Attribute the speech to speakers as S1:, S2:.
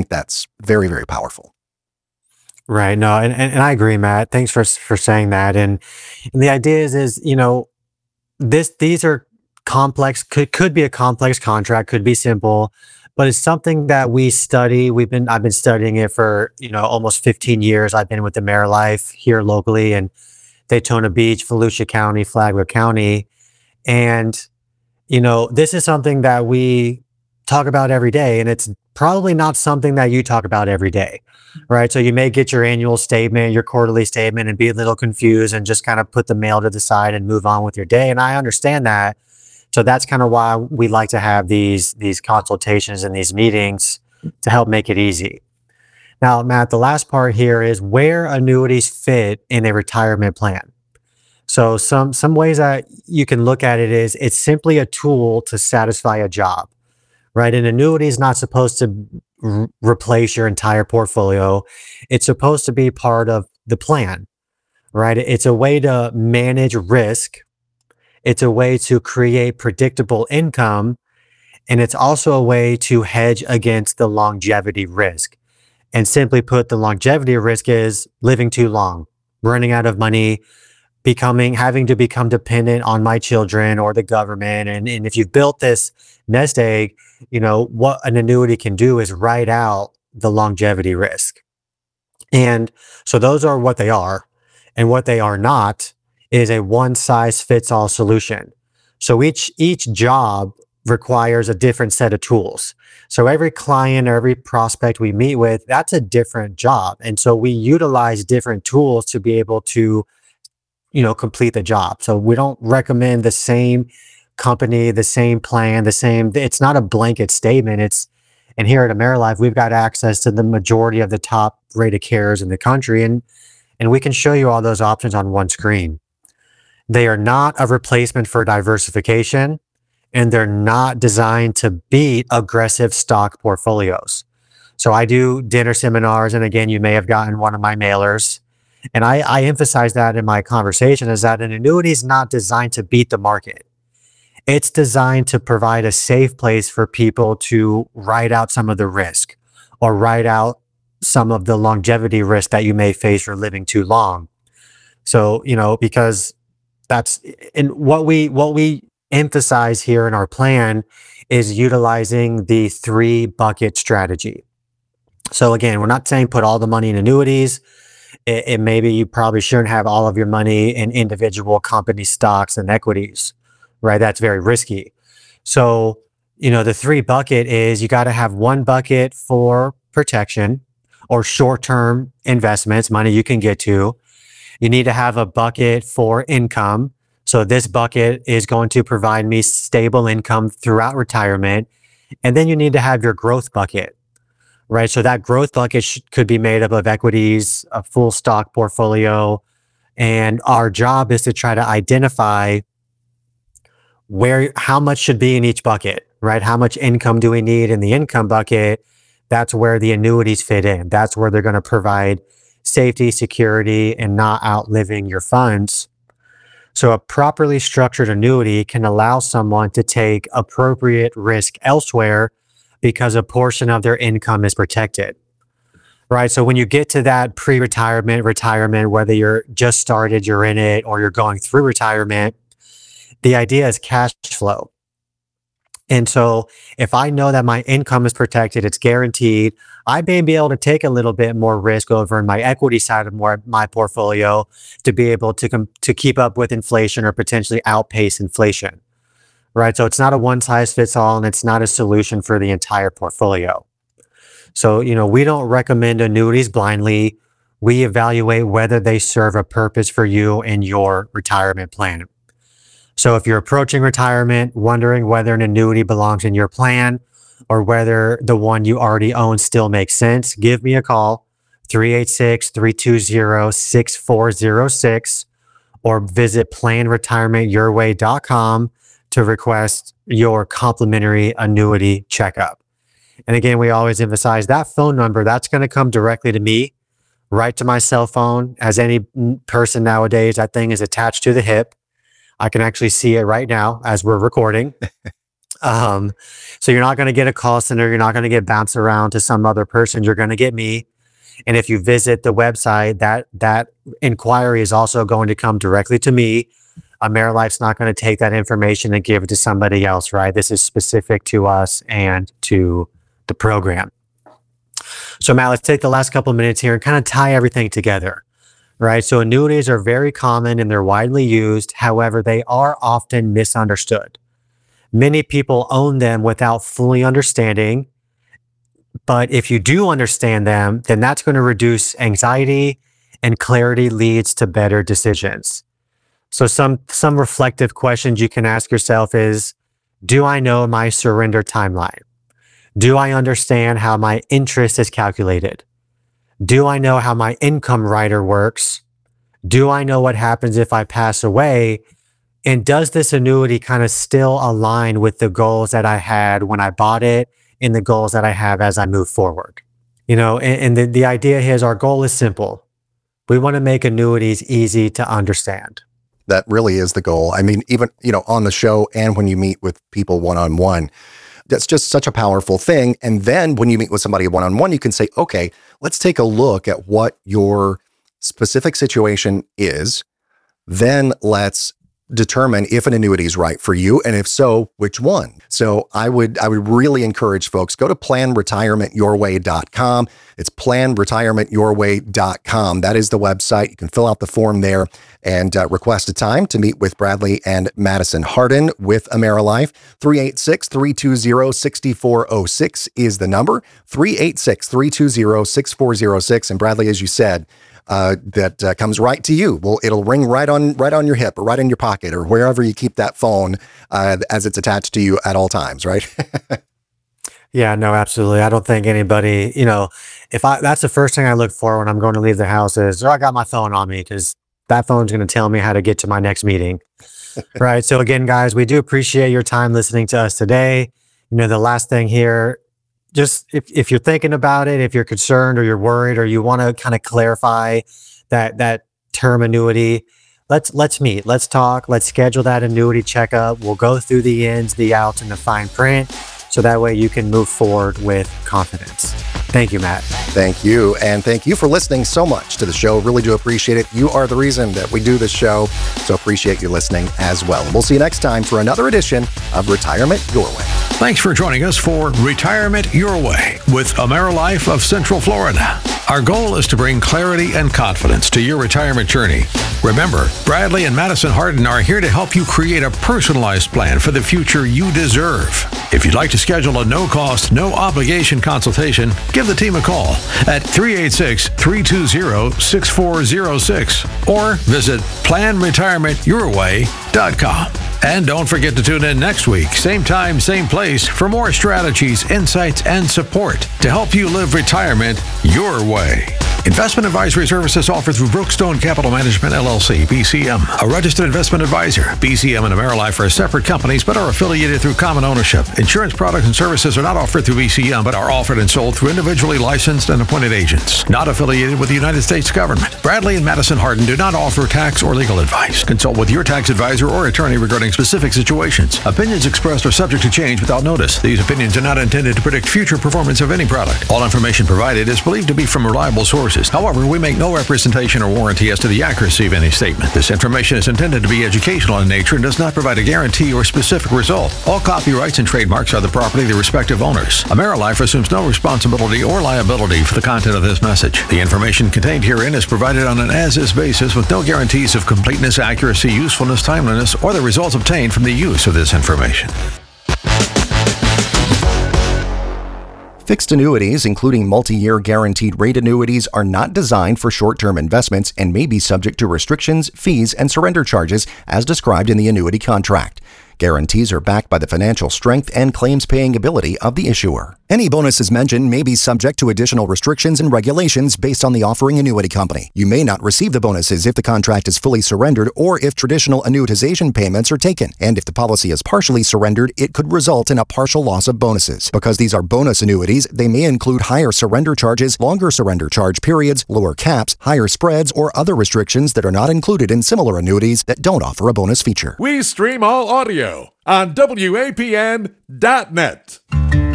S1: think that's very, very powerful.
S2: Right. No, and I agree, Matt. Thanks for saying that. And the idea is, these are complex, could be a complex contract, could be simple, but it's something that we study. I've been studying it for, almost 15 years. I've been with the AmeriLife here locally in Daytona Beach, Volusia County, Flagler County. And, this is something that we talk about every day, and it's probably not something that you talk about every day, right? So you may get your annual statement, your quarterly statement, and be a little confused and just kind of put the mail to the side and move on with your day. And I understand that. So that's kind of why we like to have these consultations and these meetings to help make it easy. Now, Matt, the last part here is where annuities fit in a retirement plan. So some ways that you can look at it is it's simply a tool to satisfy a job, right? An annuity is not supposed to replace your entire portfolio. It's supposed to be part of the plan, right? It's a way to manage risk. It's a way to create predictable income. And it's also a way to hedge against the longevity risk. And simply put, the longevity risk is living too long, running out of money, having to become dependent on my children or the government. And if you've built this nest egg, what an annuity can do is ride out the longevity risk. And so those are what they are. And what they are not is a one size fits all solution. So each job requires a different set of tools. So every client or every prospect we meet with, that's a different job. And so we utilize different tools to be able to, complete the job. So we don't recommend the same company, the same plan, it's not a blanket statement. And here at AmeriLife, we've got access to the majority of the top rated carriers in the country. And we can show you all those options on one screen. They are not a replacement for diversification, and they're not designed to beat aggressive stock portfolios. So I do dinner seminars, and again, you may have gotten one of my mailers. And I emphasize that in my conversation is that an annuity is not designed to beat the market. It's designed to provide a safe place for people to ride out some of the risk or ride out some of the longevity risk that you may face for living too long. So, because that's and what we emphasize here in our plan is utilizing the 3-bucket strategy. So again, we're not saying put all the money in annuities. It maybe you probably shouldn't have all of your money in individual company stocks and equities, right? That's very risky. So, the 3-bucket is you got to have 1 bucket for protection or short-term investments, money you can get to. You need to have a bucket for income. So this bucket is going to provide me stable income throughout retirement. And then you need to have your growth bucket, right? So that growth bucket could be made up of equities, a full stock portfolio. And our job is to try to identify how much should be in each bucket, right? How much income do we need in the income bucket? That's where the annuities fit in. That's where they're going to provide safety, security, and not outliving your funds. So a properly structured annuity can allow someone to take appropriate risk elsewhere because a portion of their income is protected, right? So when you get to that pre-retirement, retirement, whether you're just started, you're in it, or you're going through retirement, the idea is cash flow. And so if I know that my income is protected, it's guaranteed, I may be able to take a little bit more risk over in my equity side of my portfolio to be able to keep up with inflation or potentially outpace inflation, right? So it's not a one size fits all, and it's not a solution for the entire portfolio. So, we don't recommend annuities blindly. We evaluate whether they serve a purpose for you in your retirement plan. So if you're approaching retirement, wondering whether an annuity belongs in your plan or whether the one you already own still makes sense, give me a call, 386-320-6406, or visit planretirementyourway.com to request your complimentary annuity checkup. And again, we always emphasize that phone number, that's going to come directly to me, right to my cell phone. As any person nowadays, that thing is attached to the hip. I can actually see it right now as we're recording. So you're not going to get a call center. You're not going to get bounced around to some other person. You're going to get me. And if you visit the website, that inquiry is also going to come directly to me. AmeriLife's not going to take that information and give it to somebody else, right? This is specific to us and to the program. So Matt, let's take the last couple of minutes here and kind of tie everything together, right? So annuities are very common and they're widely used. However, they are often misunderstood. Many people own them without fully understanding. But if you do understand them, then that's going to reduce anxiety, and clarity leads to better decisions. So some reflective questions you can ask yourself is, do I know my surrender timeline? Do I understand how my interest is calculated? Do I know how my income rider works? Do I know what happens if I pass away? And does this annuity kind of still align with the goals that I had when I bought it and the goals that I have as I move forward? And the idea here is our goal is simple. We want to make annuities easy to understand.
S1: That really is the goal. I mean, even, on the show and when you meet with people one-on-one, that's just such a powerful thing. And then when you meet with somebody one-on-one, you can say, okay, let's take a look at what your specific situation is. Then let's determine if an annuity is right for you, and if so, which one. So I would really encourage folks, go to planretirementyourway.com. It's planretirementyourway.com. That is the website. You can fill out the form there and request a time to meet with Bradley and Madison Hardin with AmeriLife. 386-320-6406 is the number. 386-320-6406. And Bradley, as you said, that comes right to you. Well, it'll ring right on your hip or right in your pocket or wherever you keep that phone as it's attached to you at all times, right?
S2: Yeah, no, absolutely. I don't think anybody, that's the first thing I look for when I'm going to leave the house is, I got my phone on me, because that phone's going to tell me how to get to my next meeting. Right. So again, guys, we do appreciate your time listening to us today. The last thing here, just if you're thinking about it, if you're concerned or you're worried or you want to kind of clarify that term annuity, let's meet, let's talk, let's schedule that annuity checkup. We'll go through the ins, the outs, and the fine print, so that way you can move forward with confidence. Thank you, Matt. Thank you. And thank you for listening so much to the show. Really do appreciate it. You are the reason that we do this show. So appreciate you listening as well. And we'll see you next time for another edition of Retirement Your Way.
S3: Thanks for joining us for Retirement Your Way with AmeriLife of Central Florida. Our goal is to bring clarity and confidence to your retirement journey. Remember, Bradley and Madison Hardin are here to help you create a personalized plan for the future you deserve. If you'd like to schedule a no-cost, no-obligation consultation, give the team a call at 386-320-6406 or visit planretirementyourway.com. And don't forget to tune in next week, same time, same place, for more strategies, insights, and support to help you live retirement your way. Investment advisory services offered through Brookstone Capital Management, LLC, BCM, a registered investment advisor. BCM and AmeriLife are separate companies but are affiliated through common ownership. Insurance products and services are not offered through BCM but are offered and sold through individually licensed and appointed agents. Not affiliated with the United States government. Bradley and Madison Hardin do not offer tax or legal advice. Consult with your tax advisor or attorney regarding specific situations. Opinions expressed are subject to change without notice. These opinions are not intended to predict future performance of any product. All information provided is believed to be from reliable sources. However, we make no representation or warranty as to the accuracy of any statement. This information is intended to be educational in nature and does not provide a guarantee or specific result. All copyrights and trademarks are the property of the respective owners. AmeriLife assumes no responsibility or liability for the content of this message. The information contained herein is provided on an as-is basis with no guarantees of completeness, accuracy, usefulness, timeliness, or the results obtained from the use of this information.
S1: Fixed annuities, including multi-year guaranteed rate annuities, are not designed for short-term investments and may be subject to restrictions, fees, and surrender charges as described in the annuity contract. Guarantees are backed by the financial strength and claims-paying ability of the issuer. Any bonuses mentioned may be subject to additional restrictions and regulations based on the offering annuity company. You may not receive the bonuses if the contract is fully surrendered or if traditional annuitization payments are taken. And if the policy is partially surrendered, it could result in a partial loss of bonuses. Because these are bonus annuities, they may include higher surrender charges, longer surrender charge periods, lower caps, higher spreads, or other restrictions that are not included in similar annuities that don't offer a bonus feature.
S4: We stream all audio Radio on WAPN.net.